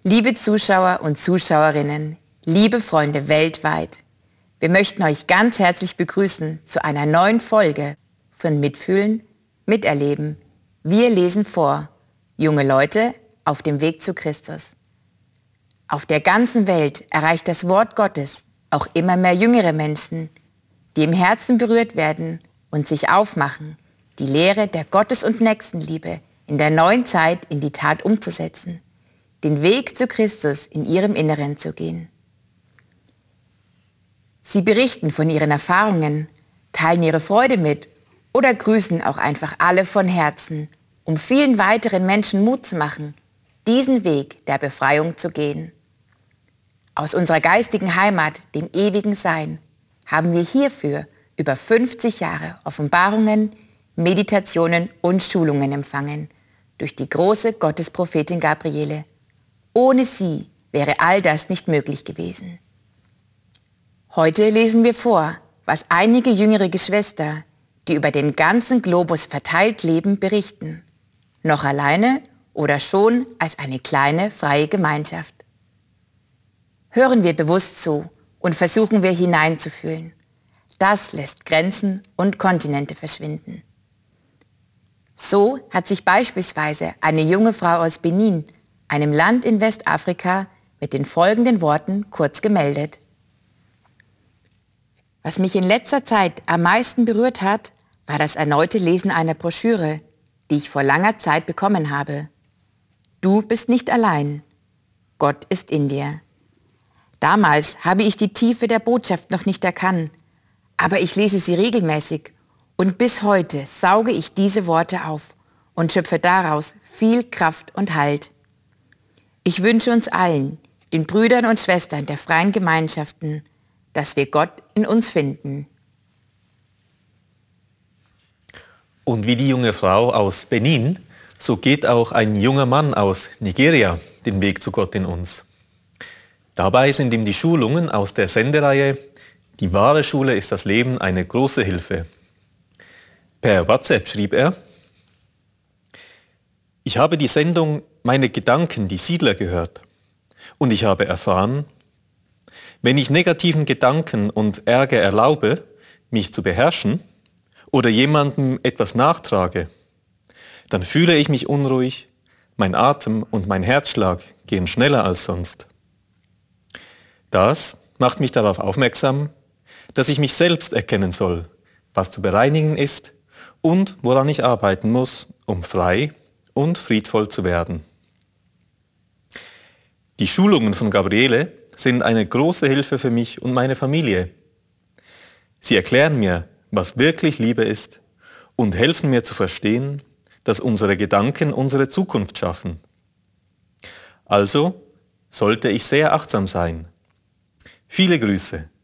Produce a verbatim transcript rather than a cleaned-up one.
Liebe Zuschauer und Zuschauerinnen, liebe Freunde weltweit, wir möchten euch ganz herzlich begrüßen zu einer neuen Folge von Mitfühlen, Miterleben. Wir lesen vor, junge Leute auf dem Weg zu Christus. Auf der ganzen Welt erreicht das Wort Gottes auch immer mehr jüngere Menschen, die im Herzen berührt werden und sich aufmachen, die Lehre der Gottes- und Nächstenliebe in der neuen Zeit in die Tat umzusetzen, den Weg zu Christus in ihrem Inneren zu gehen. Sie berichten von ihren Erfahrungen, teilen ihre Freude mit oder grüßen auch einfach alle von Herzen, um vielen weiteren Menschen Mut zu machen, diesen Weg der Befreiung zu gehen. Aus unserer geistigen Heimat, dem ewigen Sein, haben wir hierfür über fünfzig Jahre Offenbarungen, Meditationen und Schulungen empfangen durch die große Gottesprophetin Gabriele. Ohne sie wäre all das nicht möglich gewesen. Heute lesen wir vor, was einige jüngere Geschwister, die über den ganzen Globus verteilt leben, berichten. Noch alleine oder schon als eine kleine freie Gemeinschaft. Hören wir bewusst zu und versuchen wir hineinzufühlen. Das lässt Grenzen und Kontinente verschwinden. So hat sich beispielsweise eine junge Frau aus Benin, einem Land in Westafrika, mit den folgenden Worten kurz gemeldet. Was mich in letzter Zeit am meisten berührt hat, war das erneute Lesen einer Broschüre, die ich vor langer Zeit bekommen habe. Du bist nicht allein. Gott ist in dir. Damals habe ich die Tiefe der Botschaft noch nicht erkannt, aber ich lese sie regelmäßig und bis heute sauge ich diese Worte auf und schöpfe daraus viel Kraft und Halt. Ich wünsche uns allen, den Brüdern und Schwestern der freien Gemeinschaften, dass wir Gott in uns finden. Und wie die junge Frau aus Benin, so geht auch ein junger Mann aus Nigeria den Weg zu Gott in uns. Dabei sind ihm die Schulungen aus der Sendereihe Die wahre Schule ist das Leben eine große Hilfe. Per WhatsApp schrieb er: Ich habe die Sendung Meine Gedanken, die Siedler gehört und ich habe erfahren, wenn ich negativen Gedanken und Ärger erlaube, mich zu beherrschen oder jemandem etwas nachtrage, dann fühle ich mich unruhig, mein Atem und mein Herzschlag gehen schneller als sonst. Das macht mich darauf aufmerksam, dass ich mich selbst erkennen soll, was zu bereinigen ist und woran ich arbeiten muss, um frei und friedvoll zu werden. Die Schulungen von Gabriele sind eine große Hilfe für mich und meine Familie. Sie erklären mir, was wirklich Liebe ist und helfen mir zu verstehen, dass unsere Gedanken unsere Zukunft schaffen. Also sollte ich sehr achtsam sein. Viele Grüße,